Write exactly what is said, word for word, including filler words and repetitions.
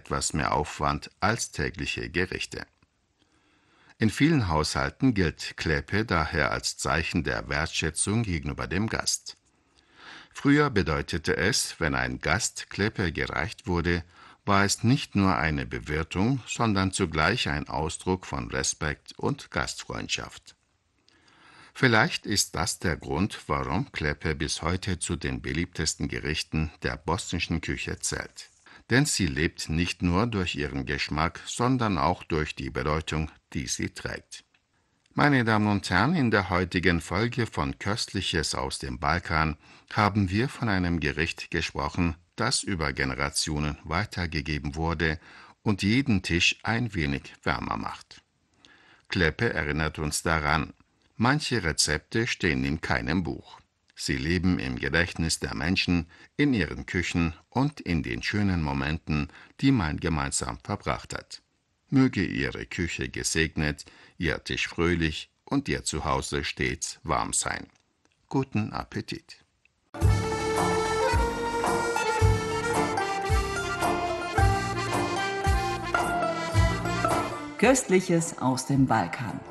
etwas mehr Aufwand als tägliche Gerichte. In vielen Haushalten gilt Klepe daher als Zeichen der Wertschätzung gegenüber dem Gast. Früher bedeutete es, wenn ein Gast Klepe gereicht wurde, war es nicht nur eine Bewirtung, sondern zugleich ein Ausdruck von Respekt und Gastfreundschaft. Vielleicht ist das der Grund, warum Klepe bis heute zu den beliebtesten Gerichten der bosnischen Küche zählt. Denn sie lebt nicht nur durch ihren Geschmack, sondern auch durch die Bedeutung, die sie trägt. Meine Damen und Herren, in der heutigen Folge von Köstliches aus dem Balkan haben wir von einem Gericht gesprochen, das über Generationen weitergegeben wurde und jeden Tisch ein wenig wärmer macht. Klepe erinnert uns daran, manche Rezepte stehen in keinem Buch. Sie leben im Gedächtnis der Menschen, in ihren Küchen und in den schönen Momenten, die man gemeinsam verbracht hat. Möge Ihre Küche gesegnet, Ihr Tisch fröhlich und Ihr Zuhause stets warm sein. Guten Appetit! Köstliches aus dem Balkan.